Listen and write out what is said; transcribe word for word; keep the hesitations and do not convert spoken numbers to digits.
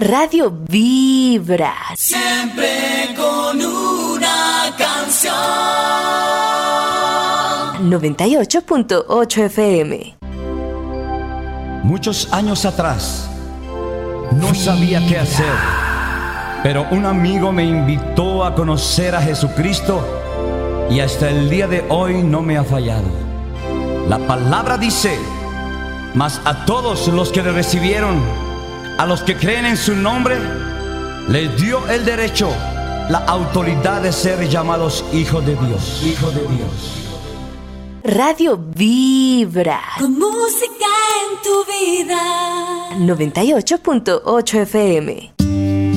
Radio Vibra. Siempre con una canción. noventa y ocho punto ocho F M. Muchos años atrás no sabía qué hacer, pero un amigo me invitó a conocer a Jesucristo y hasta el día de hoy no me ha fallado. La palabra dice: mas a todos los que le recibieron, a los que creen en su nombre, les dio el derecho, la autoridad de ser llamados hijos de Dios. Hijo de Dios. Radio Vibra. Con música en tu vida. noventa y ocho punto ocho F M.